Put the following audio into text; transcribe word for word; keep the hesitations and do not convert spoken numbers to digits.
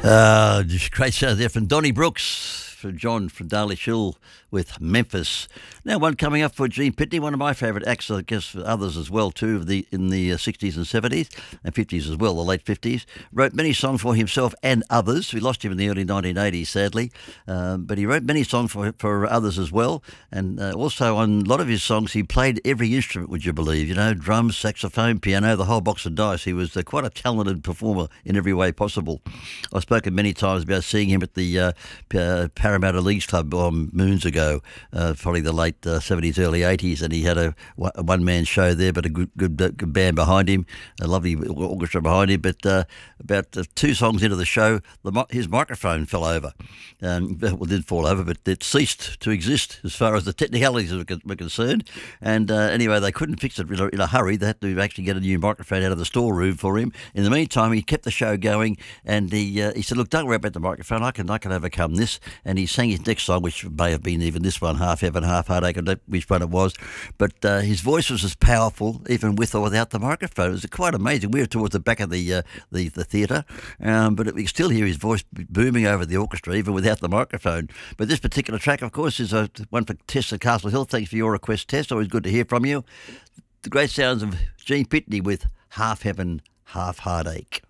Uh, great sound there from Donnie Brooks, from John from Darley Hill with Memphis. Now one coming up for Gene Pitney, one of my favourite acts, I guess for others as well too, of the in the uh, sixties and seventies and fifties as well, the late fifties. Wrote many songs for himself and others. We lost him in the early nineteen eighties, sadly, um, but he wrote many songs for for others as well. And uh, also on a lot of his songs, he played every instrument, would you believe? You know, drums, saxophone, piano, the whole box of dice. He was uh, quite a talented performer in every way possible. I've spoken many times about seeing him at the uh, uh, Parramatta Leagues Club um, moons ago, uh, probably the late uh, seventies, early eighties, and he had a, a one-man show there, but a good, good, uh, good band behind him, a lovely orchestra behind him. But uh, about uh, two songs into the show, the, his microphone fell over. Um, well, it did fall over, but it ceased to exist as far as the technicalities were, were concerned. And uh, anyway, they couldn't fix it in a, in a hurry. They had to actually get a new microphone out of the storeroom for him. In the meantime, he kept the show going, and he uh, he said, "Look, don't worry about the microphone. I can I can overcome this." And he sang his next song, which may have been even this one, Half Heaven, Half Heartache. I don't know which one it was, but uh, his voice was as powerful, even with or without the microphone. It was quite amazing. We were towards the back of the uh, the, the theatre, um, but we could still hear his voice booming over the orchestra, even without the microphone. But this particular track, of course, is a, one for Tess at Castle Hill. Thanks for your request, Tess. Always good to hear from you. The great sounds of Gene Pitney with Half Heaven, Half Heartache.